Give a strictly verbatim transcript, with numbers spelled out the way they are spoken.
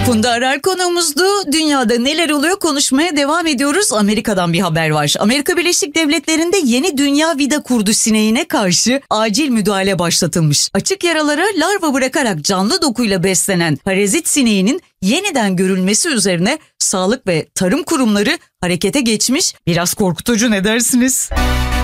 Funda Arar konuğumuzdu. Dünyada neler oluyor konuşmaya devam ediyoruz. Amerika'dan bir haber var. Amerika Birleşik Devletleri'nde yeni dünya vida kurdu sineğine karşı acil müdahale başlatılmış. Açık yaralara larva bırakarak canlı dokuyla beslenen parazit sineğinin yeniden görülmesi üzerine sağlık ve tarım kurumları harekete geçmiş. Biraz korkutucu, ne dersiniz?